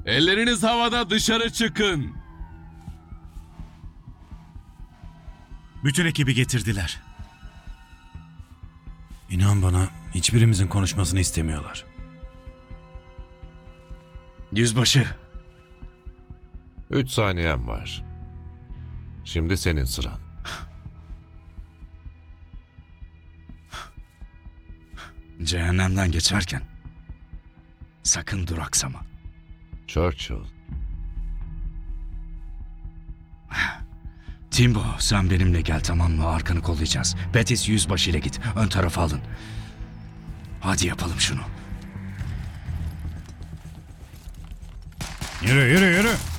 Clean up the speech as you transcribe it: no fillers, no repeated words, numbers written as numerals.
Elleriniz havada, dışarı çıkın. Bütün ekibi getirdiler. İnan bana, hiçbirimizin konuşmasını istemiyorlar. Yüzbaşı. 3 saniyen var. Şimdi senin sıran. Cehennemden geçerken sakın duraksama. Churchill. Timbo, sen benimle gel, tamam mı? Arkanı kollayacağız. Betis yüzbaşı ile git. Ön tarafa alın. Hadi yapalım şunu. Yürü, yürü, yürü.